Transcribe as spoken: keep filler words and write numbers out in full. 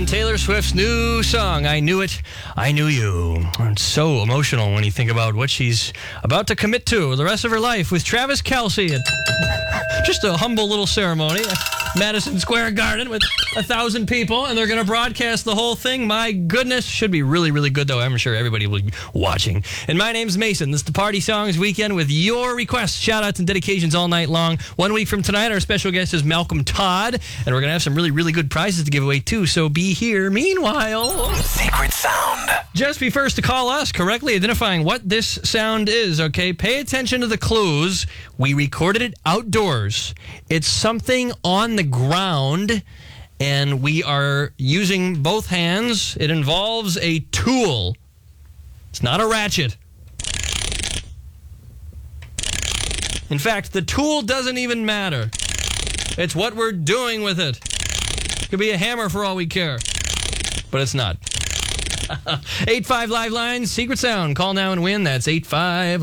and Taylor Swift's new song, I Knew It, I Knew You. It's so emotional when you think about what she's about to commit to the rest of her life with Travis Kelce. Just a humble little ceremony at Madison Square Garden with a thousand people, and they're going to broadcast the whole thing. My goodness. Should be really, really good, though. I'm sure everybody will be watching. And my name's Mason. This is the Party Songs Weekend with your requests, shout-outs, and dedications all night long. One week from tonight, our special guest is Malcolm Todd, and we're going to have some really, really good prizes to give away, too, so be here. Meanwhile, Secret Sound. Just be first to call us, correctly identifying what this sound is, okay? Pay attention to the clues. We recorded it outdoors. It's something on the ground, and we are using both hands. It involves a tool. It's not a ratchet. In fact, the tool doesn't even matter. It's what we're doing with it. It could be a hammer for all we care, but it's not. eight five Live Line, Secret Sound. Call now and win. That's eight five